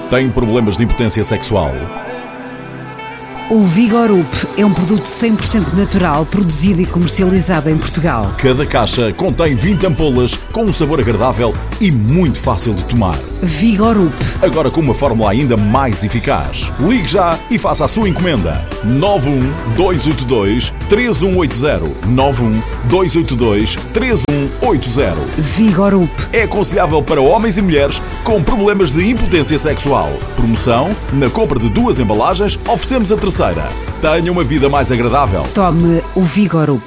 Tem problemas de impotência sexual? O Vigorup é um produto 100% natural, produzido e comercializado em Portugal. Cada caixa contém 20 ampolas com um sabor agradável e muito fácil de tomar. Vigorup. Agora com uma fórmula ainda mais eficaz. Ligue já e faça a sua encomenda. 91282-3180. 91282-3180. Vigorup. É aconselhável para homens e mulheres com problemas de impotência sexual. Promoção: na compra de 2 embalagens, oferecemos a terceira. Tenha uma vida mais agradável. Tome o Vigorup.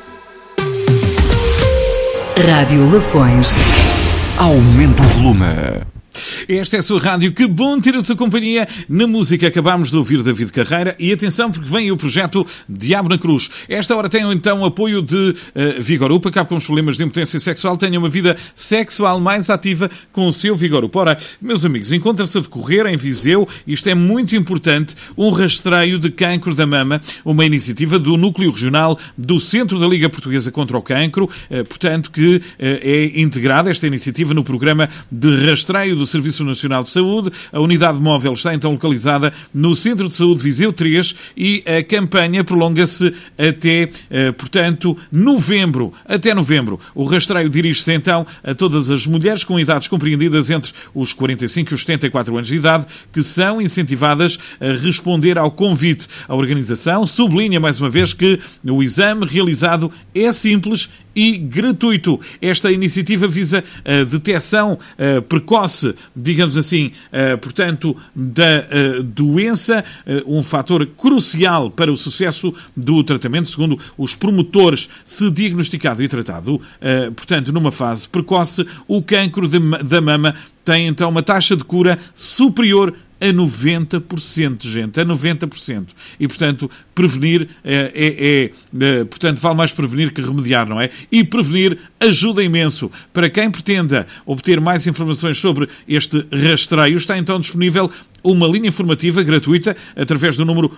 Rádio Lafões. Aumente o volume. Esta é a sua rádio, que bom ter a sua companhia. Na música acabámos de ouvir David Carreira e atenção porque vem o projeto Diabo na Cruz. Esta hora tem então apoio de Vigorup, acaba com os problemas de impotência sexual, tenha uma vida sexual mais ativa com o seu Vigorup. Ora, meus amigos, encontra-se a decorrer em Viseu, isto é muito importante, um rastreio de cancro da mama, uma iniciativa do Núcleo Regional do Centro da Liga Portuguesa contra o Cancro, portanto que é integrada esta iniciativa no programa de rastreio do Serviço Nacional de Saúde. A unidade móvel está então localizada no Centro de Saúde Viseu 3 e a campanha prolonga-se até, portanto, novembro. Até novembro. O rastreio dirige-se então a todas as mulheres com idades compreendidas entre os 45 e os 74 anos de idade que são incentivadas a responder ao convite. A organização sublinha mais uma vez que o exame realizado é simples e gratuito. Esta iniciativa visa a detecção precoce, digamos assim, portanto, da doença, um fator crucial para o sucesso do tratamento, segundo os promotores. Se diagnosticado e tratado, portanto, numa fase precoce, o cancro da mama tem então uma taxa de cura superior a 90%, gente, a 90%. E, portanto, prevenir portanto, vale mais prevenir que remediar, não é? E prevenir ajuda imenso. Para quem pretenda obter mais informações sobre este rastreio, está então disponível uma linha informativa gratuita através do número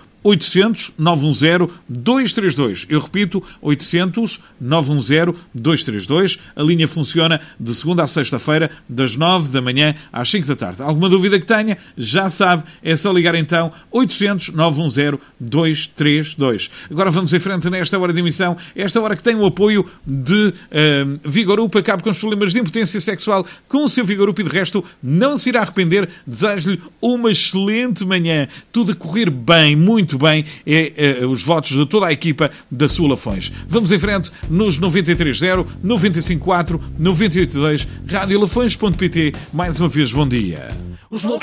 800-910-232. Eu repito, 800-910-232. A linha funciona de segunda a sexta-feira, das 9 da manhã às 5 da tarde. Alguma dúvida que tenha, já sabe, é só ligar então 800-910-232. Agora vamos em frente nesta hora de emissão, esta hora que tem o apoio de Vigorup, acabe com os problemas de impotência sexual com o seu Vigorup e de resto não se irá arrepender. Desejo-lhe uma excelente manhã, tudo a correr bem, muito bem, os votos de toda a equipa da sua Lafões. Vamos em frente nos 93.0, 95.4, 98.2, radiolafões.pt. Mais uma vez, bom dia.